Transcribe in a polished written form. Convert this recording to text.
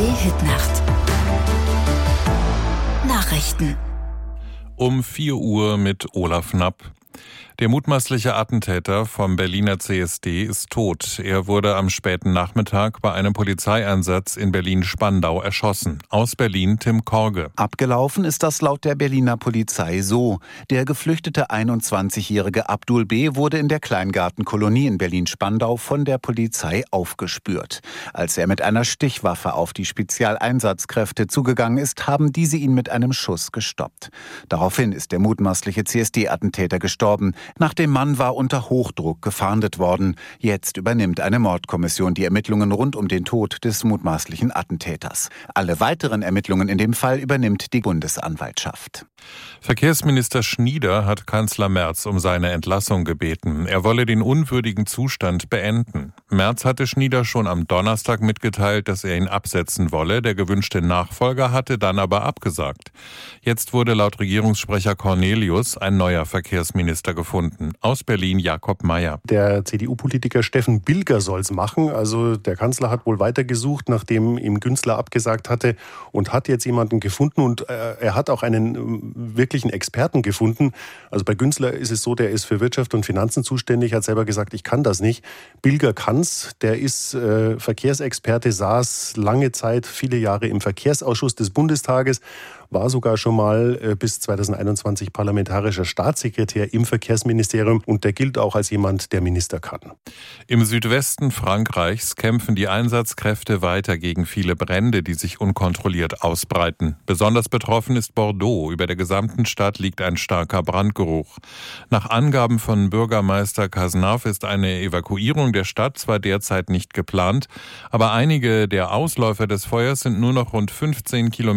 ARD-Hitnacht. Nachrichten. Um 4 Uhr mit Olaf Knapp. Der mutmaßliche Attentäter vom Berliner CSD ist tot. Er wurde am späten Nachmittag bei einem Polizeieinsatz in Berlin-Spandau erschossen. Aus Berlin Tim Korge. Abgelaufen ist das laut der Berliner Polizei so. Der geflüchtete 21-jährige Abdul B. wurde in der Kleingartenkolonie in Berlin-Spandau von der Polizei aufgespürt. Als er mit einer Stichwaffe auf die Spezialeinsatzkräfte zugegangen ist, haben diese ihn mit einem Schuss gestoppt. Daraufhin ist der mutmaßliche CSD-Attentäter gestorben. Nach dem Mann war unter Hochdruck gefahndet worden. Jetzt übernimmt eine Mordkommission die Ermittlungen rund um den Tod des mutmaßlichen Attentäters. Alle weiteren Ermittlungen in dem Fall übernimmt die Bundesanwaltschaft. Verkehrsminister Schnieder hat Kanzler Merz um seine Entlassung gebeten. Er wolle den unwürdigen Zustand beenden. Merz hatte Schnieder schon am Donnerstag mitgeteilt, dass er ihn absetzen wolle. Der gewünschte Nachfolger hatte dann aber abgesagt. Jetzt wurde laut Regierungssprecher Cornelius ein neuer Verkehrsminister gefunden. Aus Berlin Jakob Mayer. Der CDU-Politiker Steffen Bilger soll es machen. Also der Kanzler hat wohl weitergesucht, nachdem ihm Günzler abgesagt hatte, und hat jetzt jemanden gefunden. Und er hat auch einen wirklichen Experten gefunden. Also bei Günzler ist es so, der ist für Wirtschaft und Finanzen zuständig, hat selber gesagt, ich kann das nicht. Bilger kann's. Der ist Verkehrsexperte, saß lange Zeit, viele Jahre im Verkehrsausschuss des Bundestages, war sogar schon mal bis 2021 parlamentarischer Staatssekretär im Verkehrsministerium, und der gilt auch als jemand, der Minister kann. Im Südwesten Frankreichs kämpfen die Einsatzkräfte weiter gegen viele Brände, die sich unkontrolliert ausbreiten. Besonders betroffen ist Bordeaux. Über der gesamten Stadt liegt ein starker Brandgeruch. Nach Angaben von Bürgermeister Cazenave ist eine Evakuierung der Stadt zwar derzeit nicht geplant, aber einige der Ausläufer des Feuers sind nur noch rund 15 Kilometer